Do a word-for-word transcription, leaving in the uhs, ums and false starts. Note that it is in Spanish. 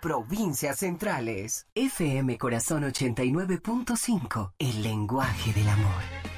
provincias centrales. F M Corazón ochenta y nueve punto cinco, el lenguaje del amor.